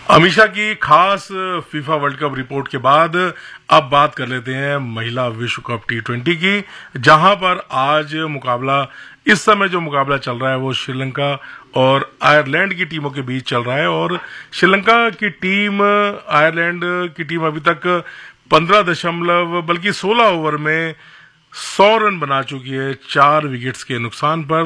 अमीषा की खास FIFA world cup report के बाद अब बात कर लेते हैं महिला विश्व कप T20 की, जहां पर आज इस समय जो मुकाबला चल रहा है वो श्रीलंका और आयरलैंड की टीमों के बीच चल रहा है। और श्रीलंका की टीम आयरलैंड की टीम अभी तक 16 ओवर में 100 रन बना चुकी है 4 विकेट्स के नुकसान पर।